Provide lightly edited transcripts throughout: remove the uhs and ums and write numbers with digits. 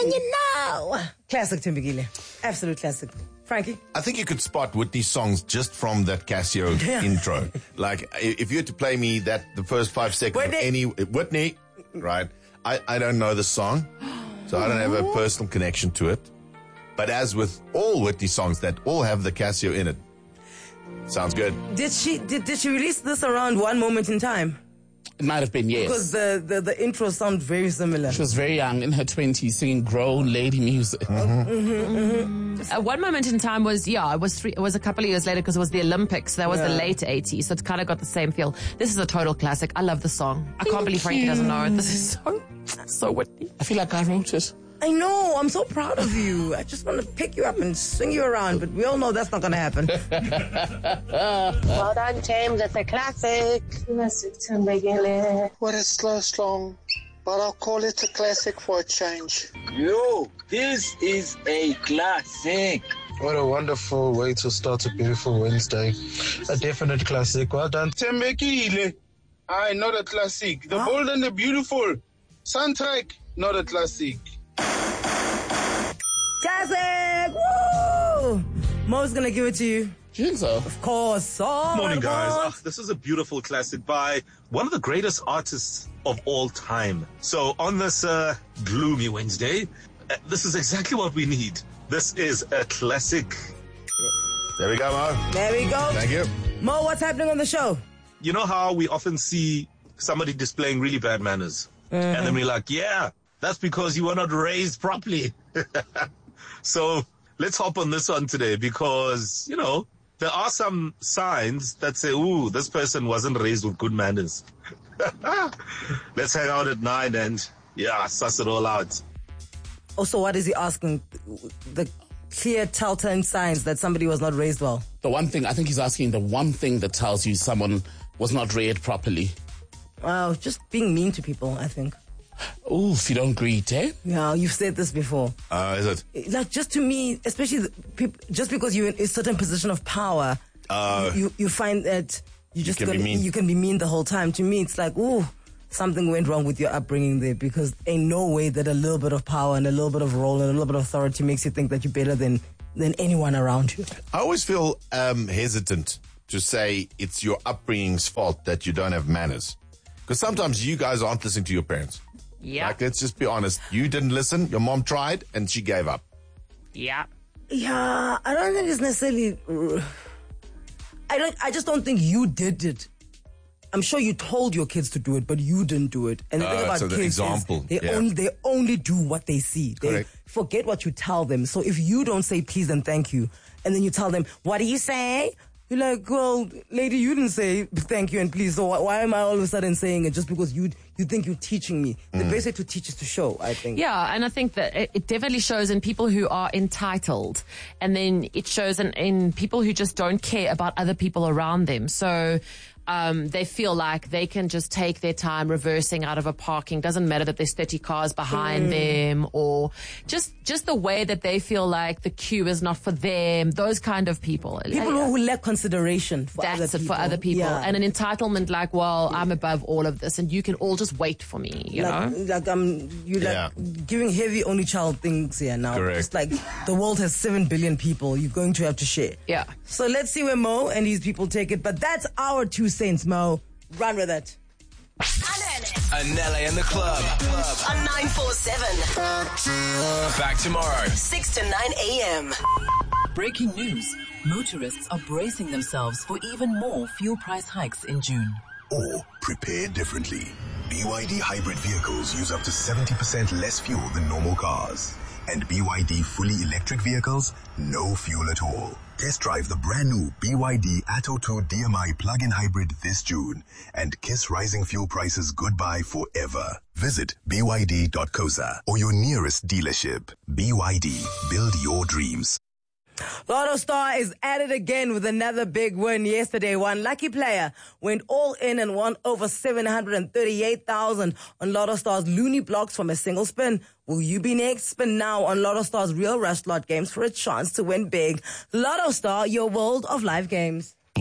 And you know. Classic Thembekile. Absolute classic. Frankie? I think you could spot Whitney's songs just from that Casio intro. Like, if you had to play me the first 5 seconds of any Whitney, right? I don't know the song, so I don't have a personal connection to it. But as with all Whitney songs that all have the Casio in it, sounds good. Did she release this around one moment in time? It might have been, yes. Because the intro sounds very similar. She was very young, in her 20s, singing grown lady music. One moment in time was, it was a couple of years later because it was the Olympics. That was the late 80s, so it's kind of got the same feel. This is a total classic. I love the song. I can't believe Frankie doesn't know it. This is so Whitney. I feel like I wrote it. I know. I'm so proud of you. I just want to pick you up and swing you around, but we all know that's not going to happen. Well done, James. It's a classic. Classic Thembekile. What a slow song, but I'll call it a classic for a change. Yo, this is a classic. What a wonderful way to start a beautiful Wednesday. A definite classic. Well done. Thembekile. I not a classic. The Bold and the Beautiful. Soundtrack, not a classic. Classic! Woo! Mo's gonna give it to you. Do you think so? Of course. Morning, guys. This is a beautiful classic by one of the greatest artists of all time. So on this gloomy Wednesday, this is exactly what we need. This is a classic. There we go, Mo. There we go. Thank you. Mo, what's happening on the show? You know how we often see somebody displaying really bad manners? And then we're like, yeah, that's because you were not raised properly. So let's hop on this one today because, you know, there are some signs that say, ooh, this person wasn't raised with good manners. Let's hang out at 9 and, suss it all out. Also, what is he asking? The clear telltale signs that somebody was not raised well. The one thing, I think he's asking the one thing that tells you someone was not reared properly. Wow, just being mean to people, I think. Ooh, if you don't greet, eh? Yeah, you've said this before. Is it? Like, just to me, especially just because you're in a certain position of power, you find that you can be mean the whole time. To me, it's like, ooh, something went wrong with your upbringing there, because ain't no way that a little bit of power and a little bit of role and a little bit of authority makes you think that you're better than anyone around you. I always feel hesitant to say it's your upbringing's fault that you don't have manners. Because sometimes you guys aren't listening to your parents. Yeah. Like, let's just be honest. You didn't listen. Your mom tried and she gave up. Yeah. Yeah, I don't think it's necessarily... I just don't think you did it. I'm sure you told your kids to do it, but you didn't do it. And the thing about so the kids example, is they only do what they see. They Correct. forget what you tell them. So if you don't say please and thank you, and then you tell them, what do you say? You're like, well, lady, you didn't say thank you and please, so why am I all of a sudden saying it just because you think you're teaching me? The best way to teach is to show, I think. Yeah, and I think that it definitely shows in people who are entitled, and then it shows in people who just don't care about other people around them. So they feel like they can just take their time reversing out of a parking. Doesn't matter that there's 30 cars behind them, or just the way that they feel like the queue is not for them. Those kind of people. People who lack consideration for other people. For other people. Yeah. And an entitlement like, well, I'm above all of this and you can all just wait for me, you know? Like giving heavy only child things here now. Correct. Just like the world has 7 billion people, you're going to have to share. Yeah. So let's see where Mo and his people take it. But that's our 2 cents, Mo. Run with it. Anele and the club On 947. back tomorrow. 6 to 9 a.m. Breaking news. Motorists are bracing themselves for even more fuel price hikes in June. Or prepare differently. BYD hybrid vehicles use up to 70% less fuel than normal cars. And BYD fully electric vehicles, no fuel at all. Test drive the brand new BYD Atto 2 DMI plug-in hybrid this June and kiss rising fuel prices goodbye forever. Visit byd.coza or your nearest dealership. BYD, build your dreams. Lotto Star is at it again with another big win yesterday. One lucky player went all in and won over 738,000 on Lotto Star's Looney Blocks from a single spin. Will you be next? Spin now on Lotto Star's Real Rush slot games for a chance to win big. Lotto Star, your world of live games.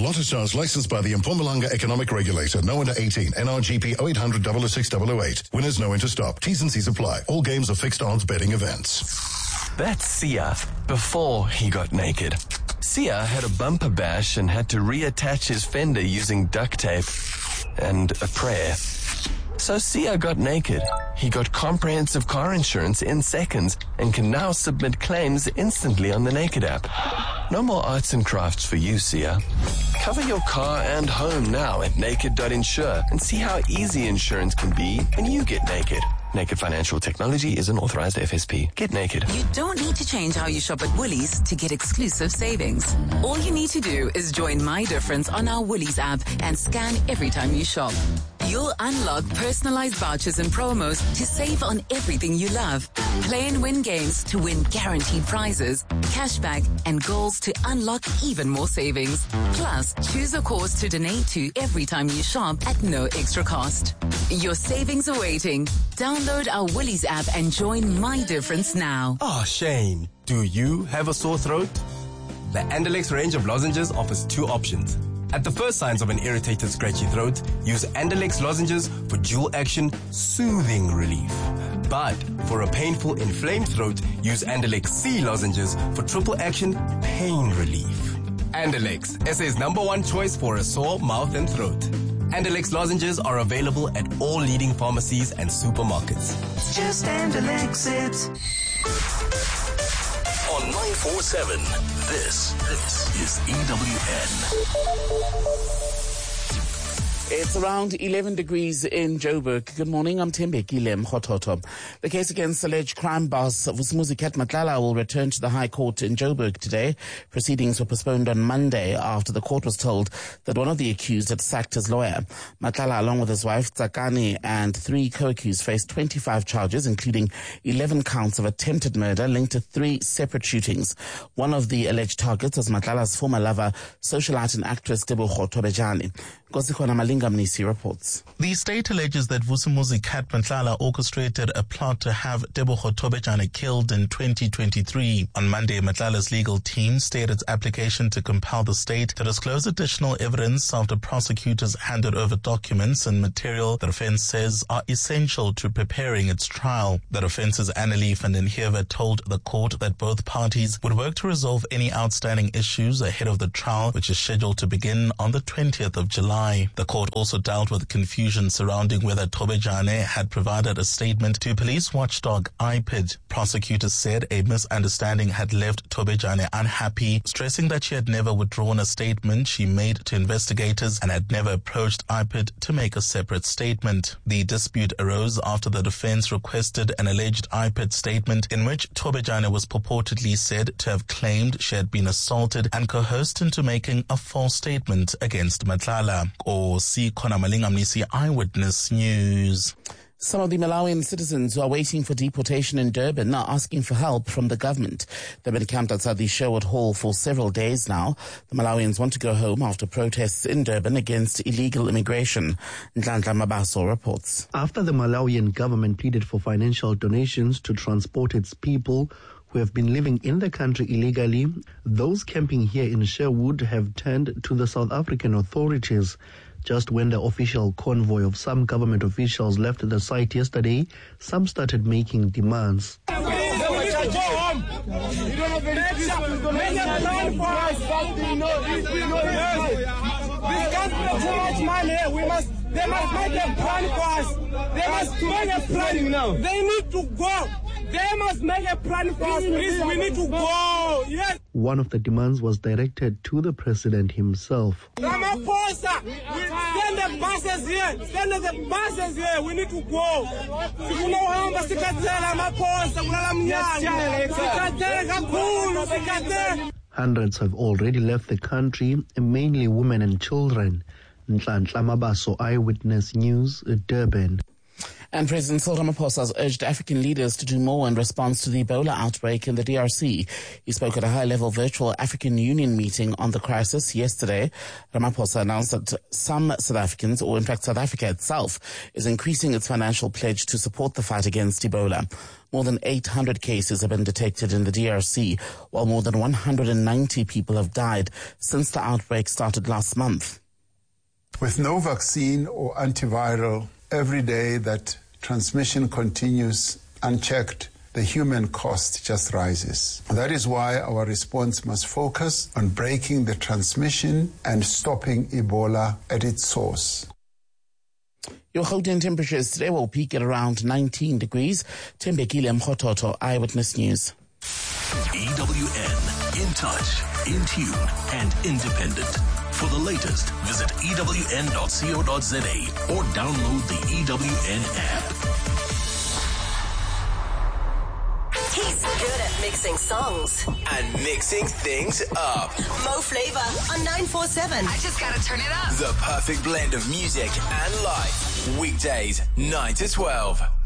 Lotto Stars licensed by the Mpumalanga Economic Regulator. No under 18. NRGP 0800 006 008. Winners know when to stop. T's and C's apply. All games are fixed odds betting events. That's Sia before he got naked. Sia had a bumper bash and had to reattach his fender using duct tape and a prayer. So Sia got naked. He got comprehensive car insurance in seconds and can now submit claims instantly on the Naked app. No more arts and crafts for you, Sia. Cover your car and home now at naked.insure and see how easy insurance can be when you get naked. Naked Financial Technology is an authorized FSP. Get naked. You don't need to change how you shop at Woolies to get exclusive savings. All you need to do is join My Difference on our Woolies app and scan every time you shop. You'll unlock personalized vouchers and promos to save on everything you love. Play and win games to win guaranteed prizes, cashback, and goals to unlock even more savings. Plus, choose a cause to donate to every time you shop at no extra cost. Your savings are waiting. Download our Woolies app and join My Difference now. Oh, Shane, do you have a sore throat? The Andalex range of lozenges offers two options. At the first signs of an irritated, scratchy throat, use Andalex lozenges for dual-action soothing relief. But for a painful, inflamed throat, use Andalex C lozenges for triple-action pain relief. Andalex, SA's #1 choice for a sore mouth and throat. Andalex lozenges are available at all leading pharmacies and supermarkets. Just Andalex it. On 947, this is EWN. It's around 11 degrees in Joburg. Good morning, I'm Tembeki Lem Hototo. The case against alleged crime boss Vusumuzi Kat Matlala will return to the High Court in Joburg today. Proceedings were postponed on Monday after the court was told that one of the accused had sacked his lawyer. Matlala, along with his wife Tsakani and 3 co-accused, faced 25 charges, including 11 counts of attempted murder linked to 3 separate shootings. One of the alleged targets was Matlala's former lover, socialite and actress Tebogo Tobejane. Kosikona Malinga Mnisi reports. The state alleges that Vusumuzi Kat Matlala orchestrated a plot to have Tebogo Tobejane killed in 2023. On Monday, Matlala's legal team stayed its application to compel the state to disclose additional evidence after prosecutors handed over documents and material the defense says are essential to preparing its trial. The defense's Annelief and Inhever told the court that both parties would work to resolve any outstanding issues ahead of the trial, which is scheduled to begin on the 20th of July. The court also dealt with confusion surrounding whether Tobejane had provided a statement to police watchdog IPID. Prosecutors said a misunderstanding had left Tobejane unhappy, stressing that she had never withdrawn a statement she made to investigators and had never approached IPID to make a separate statement. The dispute arose after the defense requested an alleged IPID statement in which Tobejane was purportedly said to have claimed she had been assaulted and coerced into making a false statement against Matlala. Or see Kona Malinga Mnisi, Eyewitness News. Some of the Malawian citizens who are waiting for deportation in Durban are asking for help from the government. They've been camped outside the Sherwood Hall for several days now. The Malawians want to go home after protests in Durban against illegal immigration. Nhlanhla Mabaso reports. After the Malawian government pleaded for financial donations to transport its people who have been living in the country illegally, those camping here in Sherwood have turned to the South African authorities. Just when the official convoy of some government officials left the site yesterday, some started making demands. They must make a plan for us. They must make a plan now. They need to go. They must make a plan for us. Please, we need to go. Yes. One of the demands was directed to the president himself. Ramaphosa, send the buses here. Send the buses here. We need to go. Hundreds have already left the country, mainly women and children. Nhlanhla Mabaso, Eyewitness News, Durban. And President Cyril Ramaphosa has urged African leaders to do more in response to the Ebola outbreak in the DRC. He spoke at a high-level virtual African Union meeting on the crisis yesterday. Ramaphosa announced that some South Africans, or in fact South Africa itself, is increasing its financial pledge to support the fight against Ebola. More than 800 cases have been detected in the DRC, while more than 190 people have died since the outbreak started last month. With no vaccine or antiviral, every day that transmission continues unchecked, the human cost just rises. That is why our response must focus on breaking the transmission and stopping Ebola at its source. Your Gauteng temperatures today will peak at around 19 degrees. Tembekile Mkhototo, Eyewitness News. EWN, in touch, in tune, and independent. For the latest, visit ewn.co.za or download the EWN app. He's good at mixing songs and mixing things up. Mo Flavor on 947. I just gotta turn it up. The perfect blend of music and life. Weekdays, 9 to 12.